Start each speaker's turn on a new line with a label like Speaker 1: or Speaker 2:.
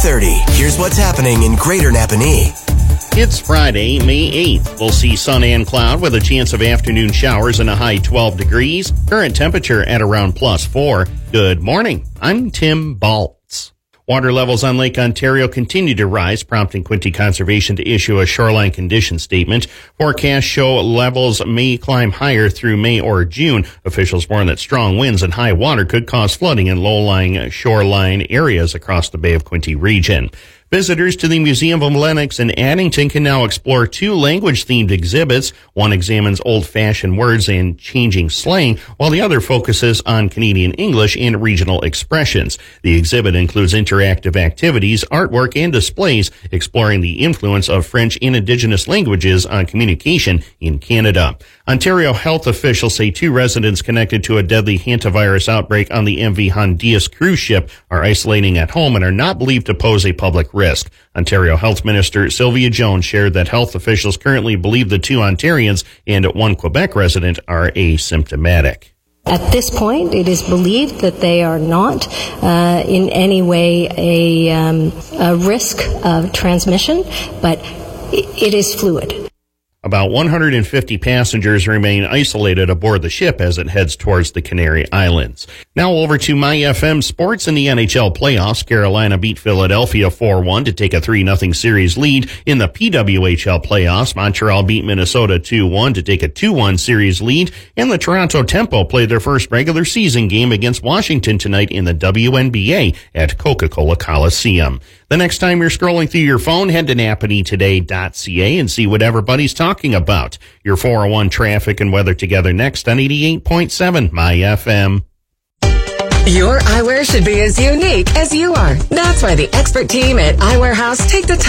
Speaker 1: 30. Here's what's happening in Greater Napanee.
Speaker 2: It's Friday, May 8th. We'll see sun and cloud with a chance of afternoon showers and a high 12 degrees. Current temperature at around +4. Good morning. I'm Tim Baltz. Water levels on Lake Ontario continue to rise, prompting Quinte Conservation to issue a shoreline condition statement. Forecasts show levels may climb higher through May or June. Officials warn that strong winds and high water could cause flooding in low-lying shoreline areas across the Bay of Quinte region. Visitors to the Museum of Lennox in Addington can now explore 2 language-themed exhibits. One examines old-fashioned words and changing slang, while the other focuses on Canadian English and regional expressions. The exhibit includes interactive activities, artwork, and displays exploring the influence of French and Indigenous languages on communication in Canada. Ontario health officials say 2 residents connected to a deadly hantavirus outbreak on the MV Hondias cruise ship are isolating at home and are not believed to pose a public risk. Ontario Health Minister Sylvia Jones shared that health officials currently believe the 2 Ontarians and 1 Quebec resident are asymptomatic.
Speaker 3: At this point, it is believed that they are not in any way a risk of transmission, but it is fluid.
Speaker 2: About 150 passengers remain isolated aboard the ship as it heads towards the Canary Islands. Now over to MyFM Sports in the NHL playoffs. Carolina beat Philadelphia 4-1 to take a 3-0 series lead. In the PWHL playoffs, Montreal beat Minnesota 2-1 to take a 2-1 series lead. And the Toronto Tempo played their first regular season game against Washington tonight in the WNBA at Coca-Cola Coliseum. The next time you're scrolling through your phone, head to napaneetoday.ca and see what everybody's talking about. Your 401 traffic and weather together next on 88.7 MyFM.
Speaker 4: Your eyewear should be as unique as you are. That's why the expert team at Eyewear House take the time